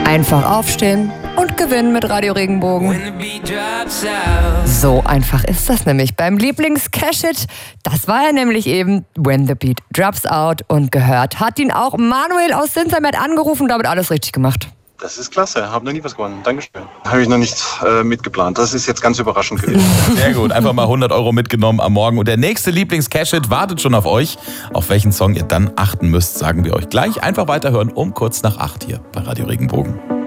Einfach aufstehen und gewinnen mit Radio Regenbogen. So einfach ist das nämlich beim Lieblings-Cash-Hit. Das war er nämlich eben, When the Beat Drops Out. Und gehört hat ihn auch Manuel aus Sinzermet angerufen, damit alles richtig gemacht. Das ist klasse, habe noch nie was gewonnen. Dankeschön. Habe ich noch nicht mitgeplant. Das ist jetzt ganz überraschend gewesen. Sehr gut, einfach mal 100 € mitgenommen am Morgen. Und der nächste Lieblings-Cash-Hit wartet schon auf euch. Auf welchen Song ihr dann achten müsst, sagen wir euch gleich. Einfach weiterhören um kurz nach 8 hier bei Radio Regenbogen.